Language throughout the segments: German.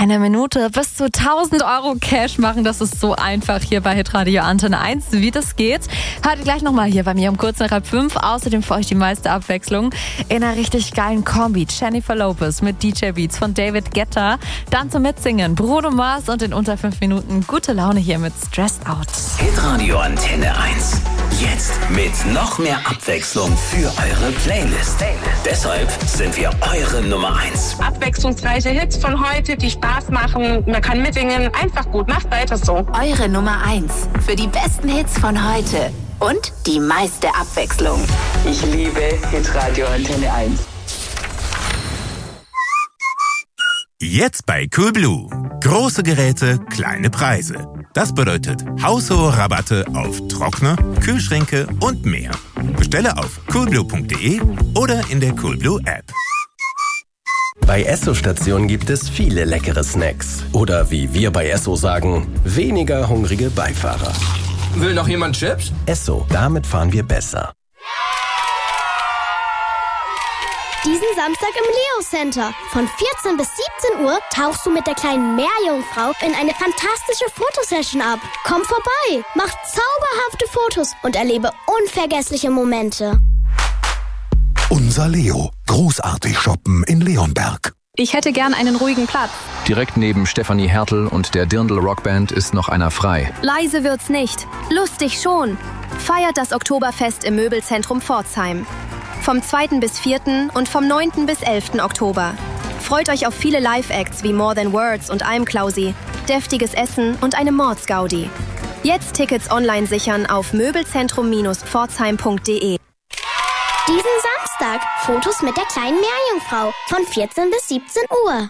einer Minute bis zu 1.000 Euro Cash machen. Das ist so einfach hier bei Hitradio Antenne 1. Wie das geht, hört ihr gleich nochmal hier bei mir um kurz nach 4:30. Außerdem für euch die meiste Abwechslung in einer richtig geilen Kombi. Jennifer Lopez mit DJ Beats von David Guetta. Dann zum Mitsingen Bruno Mars und in unter 5 Minuten gute Laune hier mit Stressed Out. Hitradio Antenne 1. Jetzt mit noch mehr Abwechslung für eure Playlist. Deshalb sind wir eure Nummer 1. Abwechslungsreiche Hits von heute, die Spaß machen. Man kann mitsingen. Einfach gut. Macht weiter so. Eure Nummer 1 für die besten Hits von heute und die meiste Abwechslung. Ich liebe Hitradio Antenne 1. Jetzt bei Coolblue. Große Geräte, kleine Preise. Das bedeutet haushohe Rabatte auf Trockner, Kühlschränke und mehr. Bestelle auf coolblue.de oder in der Coolblue App. Bei Esso-Stationen gibt es viele leckere Snacks. Oder wie wir bei Esso sagen, weniger hungrige Beifahrer. Will noch jemand Chips? Esso, damit fahren wir besser. Diesen Samstag im Leo Center. Von 14 bis 17 Uhr tauchst du mit der kleinen Meerjungfrau in eine fantastische Fotosession ab. Komm vorbei, mach zauberhafte Fotos und erlebe unvergessliche Momente. Unser Leo. Großartig shoppen in Leonberg. Ich hätte gern einen ruhigen Platz. Direkt neben Stefanie Hertel und der Dirndl Rockband ist noch einer frei. Leise wird's nicht. Lustig schon. Feiert das Oktoberfest im Möbelzentrum Pforzheim. Vom 2. bis 4. und vom 9. bis 11. Oktober. Freut euch auf viele Live-Acts wie More Than Words und Almklausi, deftiges Essen und eine Mordsgaudi. Jetzt Tickets online sichern auf möbelzentrum-pforzheim.de. Diesen Samstag Fotos mit der kleinen Meerjungfrau von 14 bis 17 Uhr.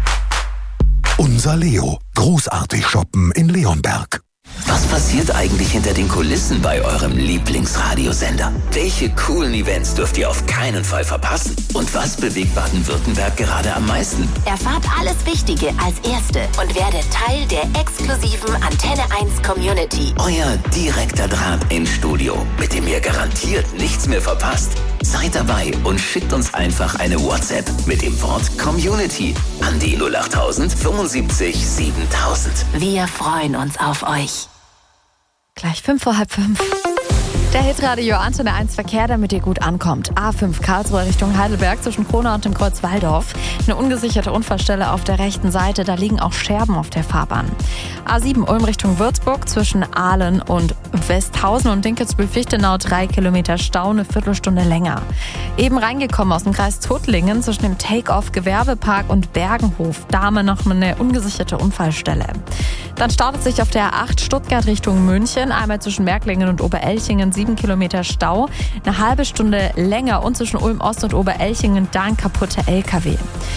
Unser Leo. Großartig shoppen in Leonberg. Was passiert eigentlich hinter den Kulissen bei eurem Lieblingsradiosender? Welche coolen Events dürft ihr auf keinen Fall verpassen? Und was bewegt Baden-Württemberg gerade am meisten? Erfahrt alles Wichtige als Erste und werdet Teil der exklusiven Antenne 1 Community. Euer direkter Draht ins Studio, mit dem ihr garantiert nichts mehr verpasst. Seid dabei und schickt uns einfach eine WhatsApp mit dem Wort Community an die 08000 75 7000. Wir freuen uns auf euch. Gleich 5:45. Der Hitradio Antenne 1 Verkehr, damit ihr gut ankommt. A5 Karlsruhe Richtung Heidelberg zwischen Kronau und dem Kreuz Walldorf. Eine ungesicherte Unfallstelle auf der rechten Seite, da liegen auch Scherben auf der Fahrbahn. A7 Ulm Richtung Würzburg zwischen Aalen und Westhausen und Dinkelsbühl-Fichtenau 3 Kilometer Stau, eine Viertelstunde länger. Eben reingekommen aus dem Kreis Tuttlingen zwischen dem Take-Off-Gewerbepark und Bergenhof. Da haben wir noch eine ungesicherte Unfallstelle. Dann startet sich auf der A8 Stuttgart Richtung München, einmal zwischen Merklingen und Oberelchingen 7 Kilometer Stau, eine halbe Stunde länger und zwischen Ulm Ost und Oberelchingen da ein kaputter LKW.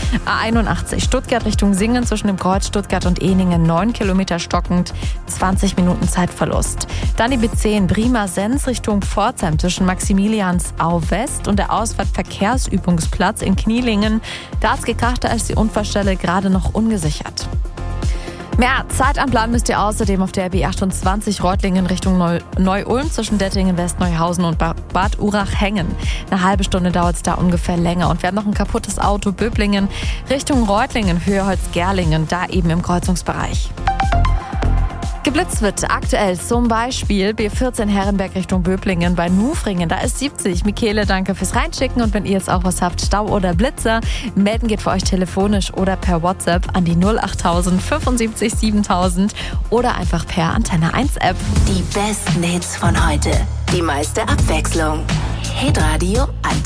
A81 Stuttgart Richtung Singen zwischen dem Kreuz Stuttgart und Ehningen 9 Kilometer stockend, 20 Minuten Zeitverlust. Dann die B10 Brima-Sens Richtung Pforzheim zwischen Maximiliansau West und der Ausfahrtverkehrsübungsplatz in Knielingen. Da ist gekracht, da ist die Unfallstelle gerade noch ungesichert. Mehr Zeit am Plan müsst ihr außerdem auf der B28 Reutlingen Richtung Neu-Ulm zwischen Dettingen, West-Neuhausen und Bad Urach hängen. Eine halbe Stunde dauert es da ungefähr länger. Und wir haben noch ein kaputtes Auto Böblingen Richtung Reutlingen, Höheholz-Gerlingen, da eben im Kreuzungsbereich. Geblitzt wird aktuell zum Beispiel B14 Herrenberg Richtung Böblingen bei Nufringen. Da ist 70. Michele, danke fürs Reinschicken. Und wenn ihr jetzt auch was habt, Stau oder Blitzer, melden geht für euch telefonisch oder per WhatsApp an die 08000 75 7000 oder einfach per Antenne 1 App. Die besten Hits von heute. Die meiste Abwechslung. Hitradio Antenne.